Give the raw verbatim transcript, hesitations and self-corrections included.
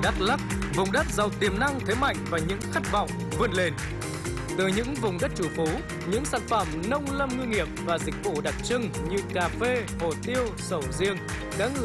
Đắk Lắk, vùng đất giàu tiềm năng, thế mạnh và những khát vọng vươn lên. Từ những vùng đất chủ phú, những sản phẩm nông lâm ngư nghiệp và dịch vụ đặc trưng như cà phê, hồ tiêu, sầu riêng đã